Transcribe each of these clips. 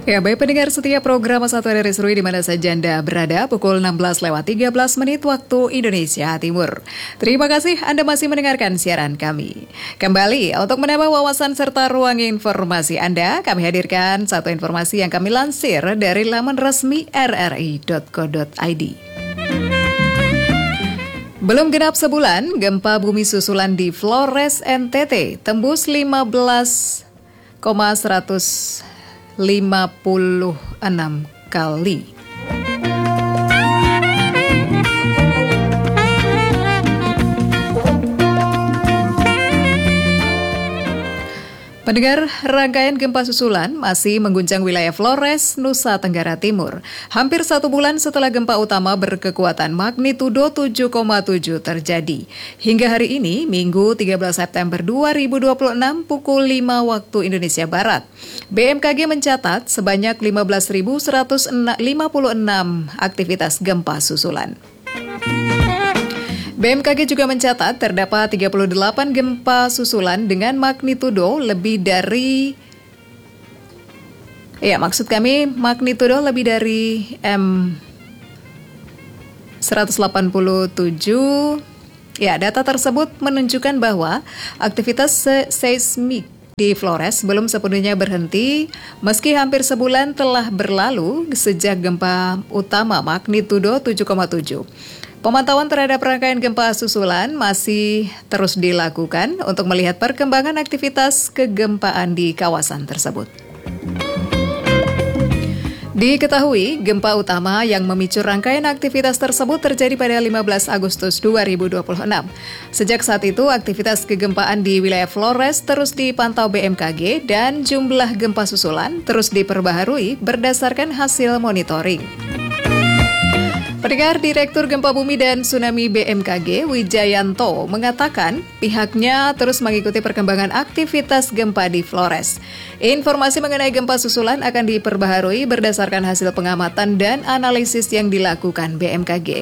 Ya, baik pendengar setia program Satu Hari Seru di mana saja Anda berada, pukul 16:13 waktu Indonesia Timur. Terima kasih Anda masih mendengarkan siaran kami. Kembali untuk menambah wawasan serta ruang informasi Anda, kami hadirkan satu informasi yang kami lansir dari laman resmi rri.co.id. Belum genap sebulan, gempa bumi susulan di Flores, NTT tembus 15,156 kali. Pendengar, rangkaian gempa susulan masih mengguncang wilayah Flores, Nusa Tenggara Timur. Hampir 1 bulan setelah gempa utama berkekuatan magnitudo 7,7 terjadi. Hingga hari ini, Minggu 13 September 2026 pukul 5 waktu Indonesia Barat, BMKG mencatat sebanyak 15.156 aktivitas gempa susulan. BMKG juga mencatat terdapat 38 gempa susulan dengan magnitudo lebih dari magnitudo lebih dari M187. Ya, data tersebut menunjukkan bahwa aktivitas seismik di Flores belum sepenuhnya berhenti meski hampir sebulan telah berlalu sejak gempa utama magnitudo 7,7. Pemantauan terhadap rangkaian gempa susulan masih terus dilakukan untuk melihat perkembangan aktivitas kegempaan di kawasan tersebut. Diketahui, gempa utama yang memicu rangkaian aktivitas tersebut terjadi pada 15 Agustus 2026. Sejak saat itu, aktivitas kegempaan di wilayah Flores terus dipantau BMKG dan jumlah gempa susulan terus diperbaharui berdasarkan hasil monitoring. Pendengar, Direktur Gempa Bumi dan Tsunami BMKG Wijayanto mengatakan pihaknya terus mengikuti perkembangan aktivitas gempa di Flores. Informasi mengenai gempa susulan akan diperbaharui berdasarkan hasil pengamatan dan analisis yang dilakukan BMKG.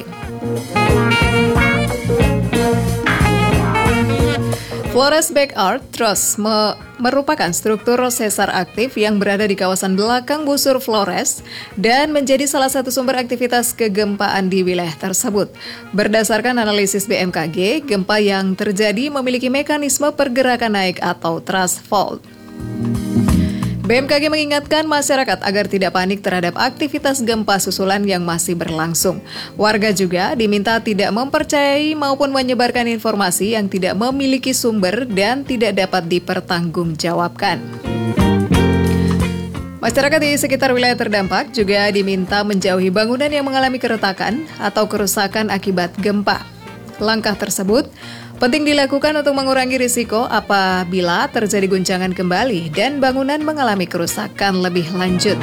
Flores Backyard Trust merupakan struktur sesar aktif yang berada di kawasan belakang busur Flores dan menjadi salah satu sumber aktivitas kegempaan di wilayah tersebut. Berdasarkan analisis BMKG, gempa yang terjadi memiliki mekanisme pergerakan naik atau thrust fault. BMKG mengingatkan masyarakat agar tidak panik terhadap aktivitas gempa susulan yang masih berlangsung. Warga juga diminta tidak mempercayai maupun menyebarkan informasi yang tidak memiliki sumber dan tidak dapat dipertanggungjawabkan. Masyarakat di sekitar wilayah terdampak juga diminta menjauhi bangunan yang mengalami keretakan atau kerusakan akibat gempa. Langkah tersebut penting dilakukan untuk mengurangi risiko apabila terjadi guncangan kembali dan bangunan mengalami kerusakan lebih lanjut.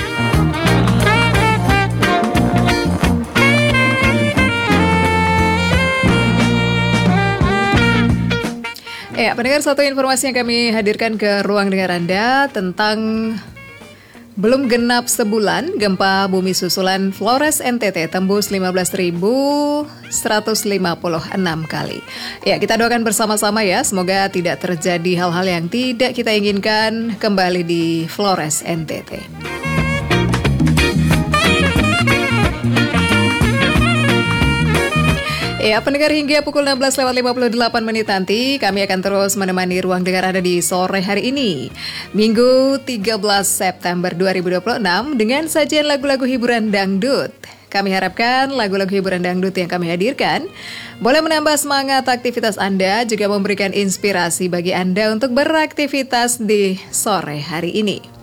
Ya, pendengar, satu informasi yang kami hadirkan ke ruang dengar Anda tentang belum genap sebulan, gempa bumi susulan Flores NTT tembus 15.156 kali. Ya, kita doakan bersama-sama ya, semoga tidak terjadi hal-hal yang tidak kita inginkan kembali di Flores NTT. Ya, pendengar, hingga pukul 16:58 nanti kami akan terus menemani ruang dengar Anda di sore hari ini, Minggu 13 September 2026 dengan sajian lagu-lagu hiburan dangdut. Kami harapkan lagu-lagu hiburan dangdut yang kami hadirkan boleh menambah semangat aktivitas Anda, juga memberikan inspirasi bagi Anda untuk beraktivitas di sore hari ini.